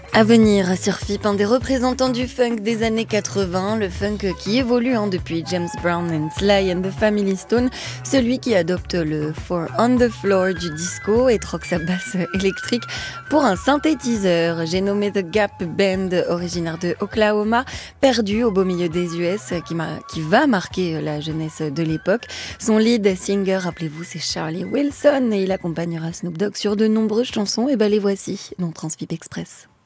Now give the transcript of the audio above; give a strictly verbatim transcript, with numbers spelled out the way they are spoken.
À venir sur F I P, un des représentants du funk des années quatre-vingts, le funk qui évolue hein, depuis James Brown and Sly and the Family Stone, celui qui adopte le four on the floor du disco et troque sa basse électrique pour un synthétiseur. J'ai nommé The Gap Band, originaire de Oklahoma, perdu au beau milieu des U S, qui, m'a, qui va marquer la jeunesse de l'époque. Son lead singer, rappelez-vous, c'est Charlie Wilson et il accompagnera Snoop Dogg sur de nombreuses chansons. Et ben les voici dans Transfip Express.